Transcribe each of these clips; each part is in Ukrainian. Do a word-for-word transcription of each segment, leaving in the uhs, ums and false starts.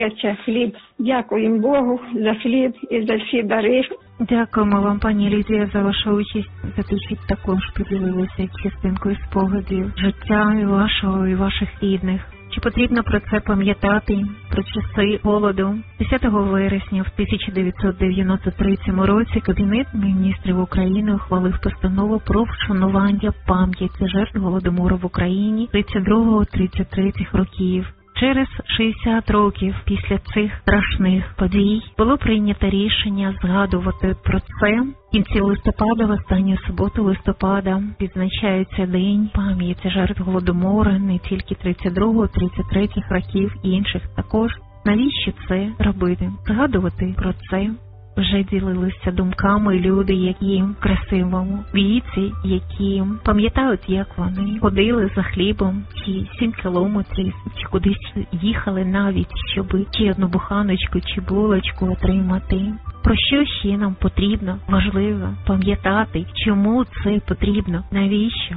Це хліб. Дякуємо Богу за хліб і за всі дари. Дякуємо вам, пані Лідія, за вашу участь, за те, що також поділилися частинкою спогадів життя і вашого, і ваших рідних. Чи потрібно про це пам'ятати, про часи голоду? десятого вересня в тисяча дев'ятсот дев'яносто третьому році Кабінет міністрів України ухвалив постанову про вшанування пам'яті жертв Голодомору в Україні тридцять другого - тридцять третього років. Через шістдесят років після цих страшних подій було прийнято рішення згадувати про це. В кінці листопада, в останню суботу листопада, відзначається День пам'яті жертв Голодомору не тільки тридцять другого - тридцять третього років, і інших також. Навіщо це робити? Згадувати про це. Вже ділилися думками люди, які в красивому віці, які пам'ятають, як вони ходили за хлібом, чи сім кілометрів, чи кудись їхали навіть, щоб чи одну буханочку, чи булочку отримати. Про що ще нам потрібно, важливо пам'ятати, чому це потрібно, навіщо?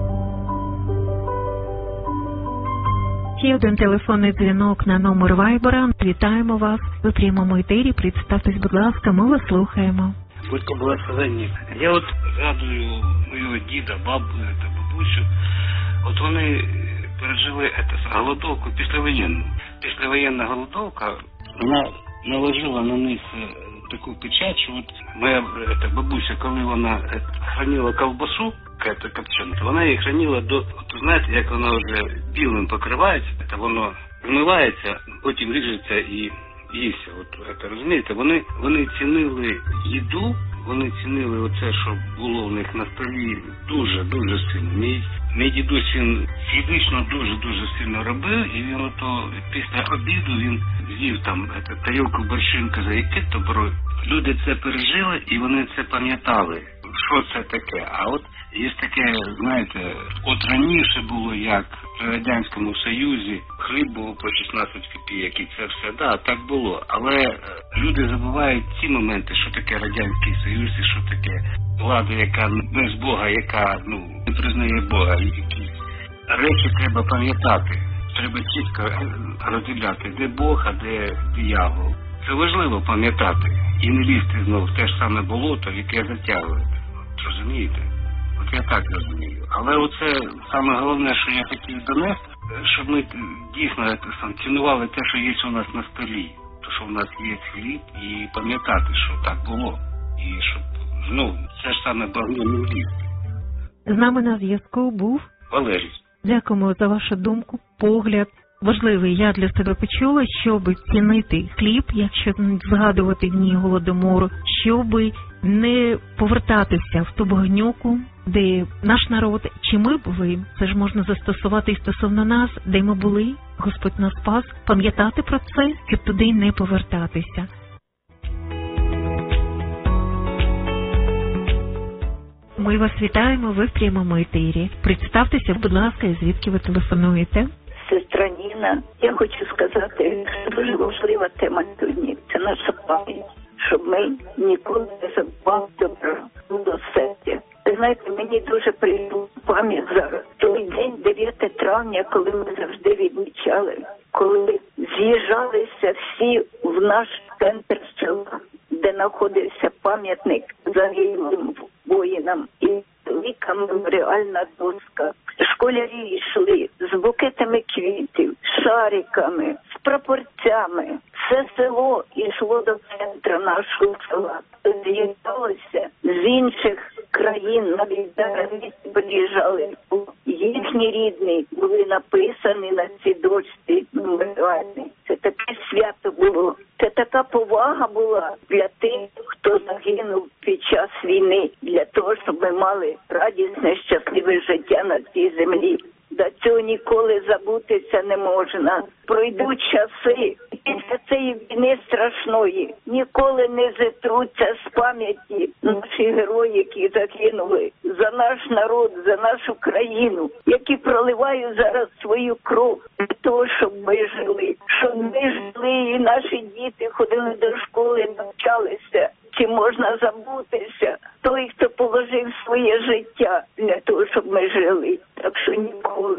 Ще один телефонний дзвінок на номер Вайбера. Вітаємо вас. Ви в прямому етері. Представтесь, будь ласка, ми вас слухаємо. Будьте благословенні. Я от згадую мого діда, бабу та бабусю. От вони пережили це, голодовку післявоєнну. Післявоєнна голодовка, вона наложила на них таку печать, що от моя та, бабуся, коли вона хранила ковбасу, це копчену, вона її хранила до, от знаєте, як вона вже білим покривається, та воно вмивається, потім ріжеться і їсться. От це, розумієте, вони вони цінили їду, вони цінили оце, що було в них на столі, дуже дуже сильно. Мій мій дідусь, він фізично дуже дуже сильно робив, і він ото після обіду він з'їв там це, тарілку борщинка за яке добро. Люди це пережили і вони це пам'ятали. Що це таке? А от є таке, знаєте, от раніше було як при Радянському Союзі, хліб був по шістнадцять копійок, і це все, да, так було. Але люди забувають ці моменти, що таке Радянський Союз і що таке влада, яка без Бога, яка, ну, не признає Бога. Якісь речі треба пам'ятати. Треба чітко розділяти, де Бог, а де диявол. Це важливо пам'ятати. І не лізти знову в те ж саме болото, яке затягує. Розумієте? От я так розумію. Але оце саме головне, що я хотів донести, щоб ми дійсно цінували те, що є у нас на столі. То, що в нас є хліб, і пам'ятати, що так було. І щоб, ну, це ж саме багно не влізти. З нами на зв'язку був Валерій. Дякуємо за вашу думку, погляд. Важливий я для себе почула, щоб цінити хліб, якщо згадувати дні Голодомору, щоб не повертатися в ту багнюку, де наш народ, чи ми були, це ж можна застосувати і стосовно нас, де ми були, Господь нас спас, пам'ятати про це, щоб туди не повертатися. Ми вас вітаємо, ви в прямому етері. Представтеся, будь ласка, і звідки ви телефонуєте? Сестра Ніна, я хочу сказати, що дуже важлива тема сьогодні. Це наша пам'ять, щоб ми ніколи не забували добро до серця. Ви знаєте, мені дуже прийшла пам'ять зараз. Той день, дев'яте травня, коли ми завжди відмічали, коли з'їжджалися всі в наш центр села, де знаходився пам'ятник загиблим воїнам і велика меморіальна доска. Школярі йшли з букетами квітів, шариками, з прапорцями. Все село йшло до центру нашого села. З'їжджалося з інших країн, навіть зараз приїжджали. Їхні рідні були написані на цій дошці меморіальній. Це таке свято було. Це така повага була для тих, хто загинув під час війни, для того, щоб ми мали радісне, щасливе життя на цій землі. До цього ніколи забутися не можна. Пройдуть часи, після цієї війни страшної ніколи не зітруться з пам'яті наші герої, які загинули за наш народ, за нашу країну, які проливають зараз свою кров для того, щоб ми жили. Щоб ми жили і наші діти ходили до школи, навчалися. Чи можна забутися той, хто положив своє життя для того, щоб ми жили? Так що ніколи, ні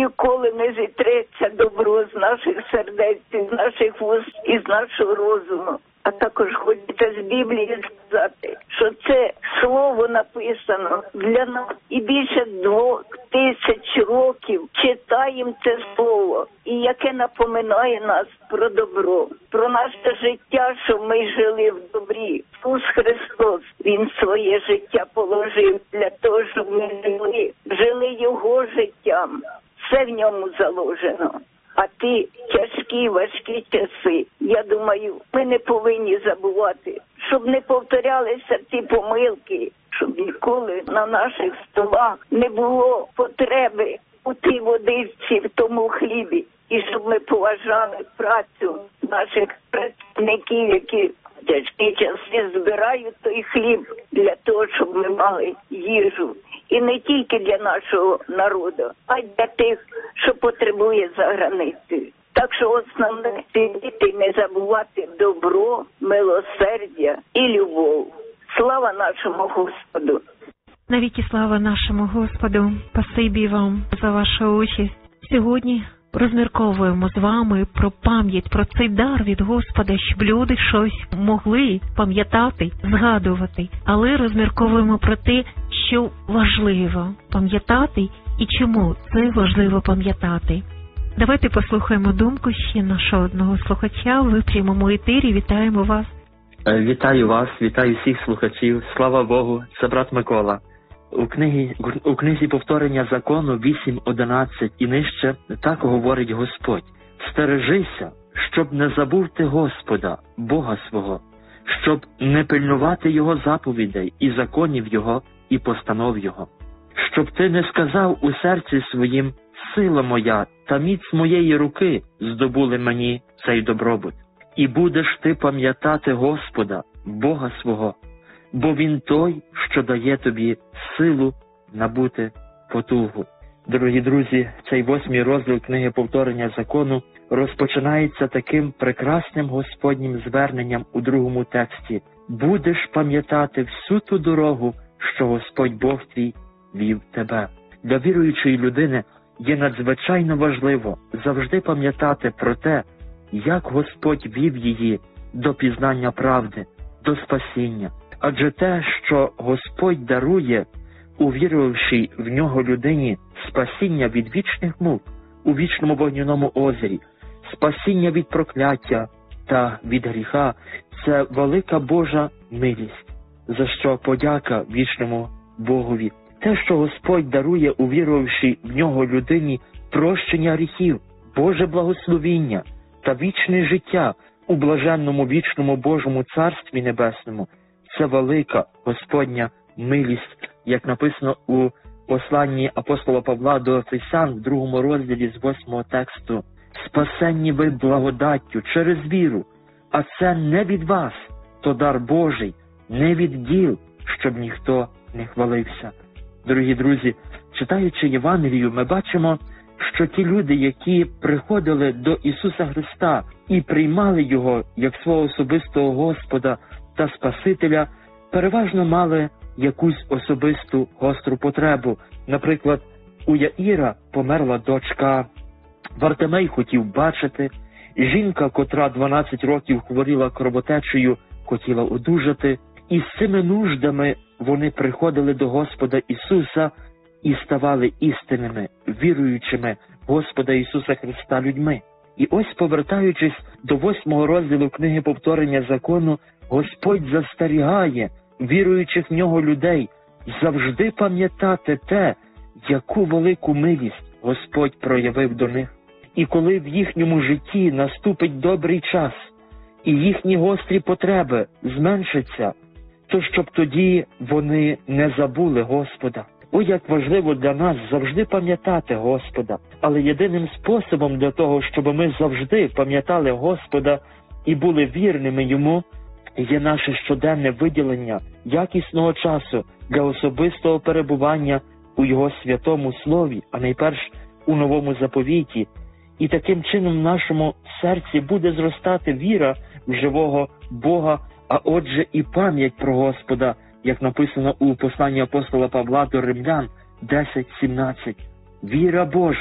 ніколи не зітреться добро з наших сердець, з наших вуст і з нашого розуму. А також хочеться з Біблії сказати, що це слово написано для нас. І більше двох тисяч років читаємо це слово, і яке напоминає нас про добро, про наше життя, щоб ми жили в добрі. Ісус Христос, Він своє життя положив для того, щоб ми жили, жили Його життям. Все в ньому заложено. А ті тяжкі, важкі часи, я думаю, ми не повинні забувати, щоб не повторялися ті помилки, щоб ніколи на наших столах не було потреби у тій водичці, в тому хлібі. І щоб ми поважали працю наших працівників, які в тяжкі часи збирають той хліб для того, щоб ми мали їжу. І не тільки для нашого народу, а й для тих, що потребує за границею. Так що основне – цінити, не забувати добро, милосердя і любов. Слава нашому Господу! Навіки слава нашому Господу! Спасибі вам за вашу участь. Сьогодні розмірковуємо з вами про пам'ять, про цей дар від Господа, щоб люди щось могли пам'ятати, згадувати. Але розмірковуємо про те, що важливо пам'ятати і чому це важливо пам'ятати. Давайте послухаємо думку ще нашого одного слухача. Ви в прямому етері. Вітаємо вас. Вітаю вас, вітаю всіх слухачів. Слава Богу, це брат Микола. У книгі, у книзі повторення закону вісім одинадцять і нижче так говорить Господь. Стережися, щоб не забув ти Господа, Бога свого, щоб не пильнувати Його заповідей і законів Його і постанов Його. Щоб ти не сказав у серці своїм, сила моя та міць моєї руки здобули мені цей добробут. І будеш ти пам'ятати Господа, Бога свого, бо Він той, що дає тобі силу набути потугу. Дорогі друзі, цей восьмий розділ книги повторення закону розпочинається таким прекрасним Господнім зверненням у другому тексті. Будеш пам'ятати всю ту дорогу, що Господь Бог твій вів тебе. Для віруючої людини є надзвичайно важливо завжди пам'ятати про те, як Господь вів її до пізнання правди, до спасіння. Адже те, що Господь дарує, увірувавши в нього людині, спасіння від вічних мук у вічному вогняному озері, спасіння від прокляття та від гріха – це велика Божа милість, за що подяка вічному Богові. Те, що Господь дарує, увірувавши в нього людині, прощення гріхів, Боже благословіння та вічне життя у блаженному вічному Божому Царстві Небесному – це велика Господня милість, як написано у посланні апостола Павла до Ефесян в другому розділі з восьмого тексту. «Спасенні ви благодаттю через віру, а це не від вас, то дар Божий, не від діл, щоб ніхто не хвалився». Дорогі друзі, читаючи Євангелію, ми бачимо, що ті люди, які приходили до Ісуса Христа і приймали Його як свого особистого Господа та Спасителя, переважно мали якусь особисту гостру потребу. Наприклад, у Яїра померла дочка, Вартимей хотів бачити, жінка, котра дванадцять років хворіла кровотечею, хотіла одужати, і з цими нуждами вони приходили до Господа Ісуса і ставали істинними, віруючими Господа Ісуса Христа людьми. І ось, повертаючись до восьмого розділу книги повторення закону, Господь застерігає віруючих в нього людей завжди пам'ятати те, яку велику милість Господь проявив до них. І коли в їхньому житті наступить добрий час, і їхні гострі потреби зменшаться, то щоб тоді вони не забули Господа. О, як важливо для нас завжди пам'ятати Господа. Але єдиним способом для того, щоб ми завжди пам'ятали Господа і були вірними Йому, є наше щоденне виділення якісного часу для особистого перебування у Його святому Слові, а найперш у Новому Заповіті. І таким чином в нашому серці буде зростати віра в живого Бога, а отже і пам'ять про Господа, як написано у посланні апостола Павла до Римлян десять сімнадцять. Віра Божа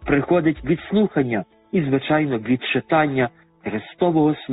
приходить від слухання і, звичайно, від читання Христового